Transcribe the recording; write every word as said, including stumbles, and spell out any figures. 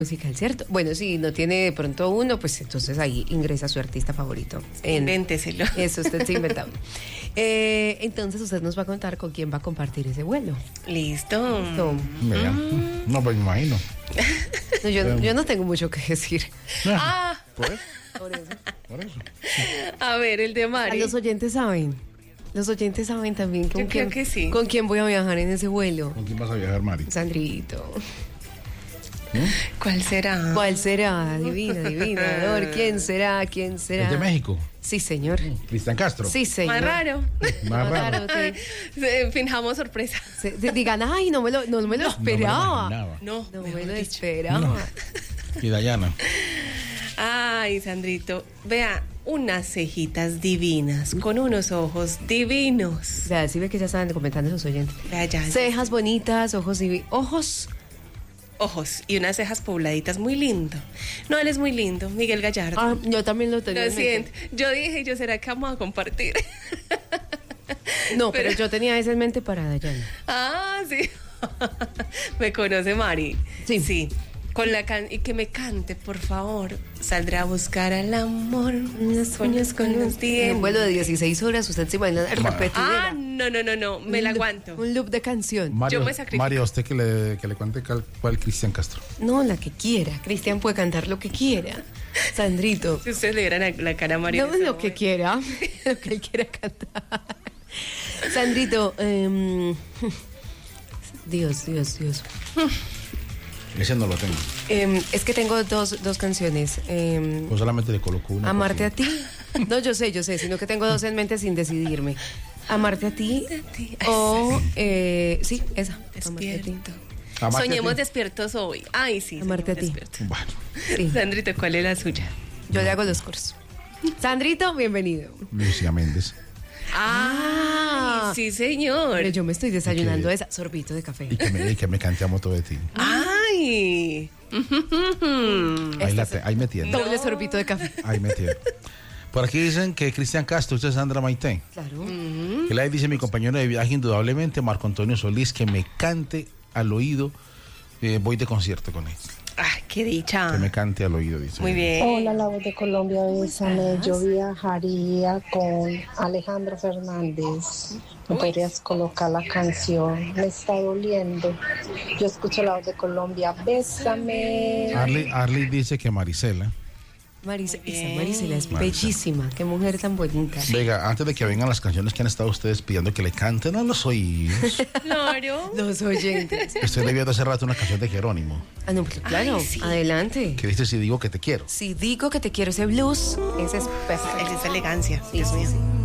Musical, ¿cierto? Bueno, si no tiene de pronto uno, pues entonces ahí ingresa su artista favorito. En... Invénteselo. Eso, usted se inventa uno. Eh, entonces usted nos va a contar con quién va a compartir ese vuelo. Listo. Listo. Mira, Mm. no, pues me imagino. No, yo, yo no tengo mucho que decir. Ah, ¿Por eso? Por eso. ¿Por eso? a ver, el de A Mari. los oyentes saben. Los oyentes saben también con Yo quién, creo que sí. con quién voy a viajar en ese vuelo. ¿Con quién vas a viajar, Mari? Sandrito. ¿Cuál será? ¿Cuál será? Adivina, adivina. A ver, ¿quién será? ¿Quién será? ¿Es de México? Sí, señor. ¿Cristian Castro? Sí, señor. Más raro. Más raro. sí. Se- Finjamos sorpresa. Se- se- digan, ay, no me lo, no me lo esperaba. No No, No mejor me lo dicho. esperaba. No. Y Dayana. Ay, Sandrito, vea, unas cejitas divinas, con unos ojos divinos. O sea, sí ve que ya estaban comentando esos oyentes. Vea ya. Cejas bonitas, ojos divi- ojos. Ojos y unas cejas pobladitas, muy lindo. No, él es muy lindo, Miguel Gallardo. Ah, yo también lo tenía. Lo en mente. siento. Yo dije, yo será que vamos a compartir. No, pero, Pero- yo tenía eso en mente para Dayana. Ah, sí. Me conoce Mari. Sí. Sí. Con la can y que me cante, por favor. Saldrá a buscar al amor. Unas uñas con los Un dientes. vuelo de dieciséis horas, usted se imagina repetidera. Ah, no, no, no, no. Me Un la loop- aguanto. Un loop de canción. Mario, me sacrifico. Mario, usted que le, que le cuente cuál, cuál Cristian Castro. No, la que quiera. Cristian puede cantar lo que quiera. Sandrito. Si ustedes le vieran la, la cara a Mario. No, en ese lo que momento. quiera. Lo que él quiera cantar. Sandrito, em, Dios, Dios, Dios. Ese no lo tengo. Em, es que tengo dos, dos canciones. Em, Pues solamente le coloco una. Amarte a cosita. ti. No, yo sé, yo sé, sino que tengo dos en mente sin decidirme. Amarte a ti ti. o eh, sí, esa. Amarte a ti. Despierto. Amarte a Soñemos ti. despiertos hoy. Ay, sí. Amarte a soñemos ti. despiertos. Bueno, Sí, Sandrito, ¿cuál es la suya? yo le hago los coros. Sandrito, bienvenido. Lucía Méndez. Ah. sí, señor. Pero yo me estoy desayunando Ok. esa sorbito de café. Y que me, y que me cante Amo todo de ti. Ay. Ahí, la te- ahí me tiene. Doble sorbito de café. Ahí me tiene. Por aquí dicen que Cristian Castro, usted es Sandra Maite. Claro. Que le dice mi compañero de viaje, indudablemente, Marco Antonio Solís, que me cante al oído. Eh, voy de concierto con él. Ay, qué dicha. Que me cante al oído, dice. Muy bien. Hola, la voz de Colombia, bésame. Yo viajaría con Alejandro Fernández. ¿Me podrías colocar la canción? Me está doliendo. Yo escucho la voz de Colombia, bésame. Arley, Arley dice que Marisela. Marisa, Muy esa bien. Marisela es Marisa. bellísima. Qué mujer tan bonita. Venga, antes de que vengan las canciones que han estado ustedes pidiendo que le canten a los oídos. Claro. Los oyentes. Usted le vio hace rato una canción de Jerónimo. Ah, no, pero claro. Ay, sí. Adelante. Que dice si digo que te quiero. Si digo que te quiero ese blues, ese es perfecto. Esa es elegancia. Sí, Dios sí, mío. sí.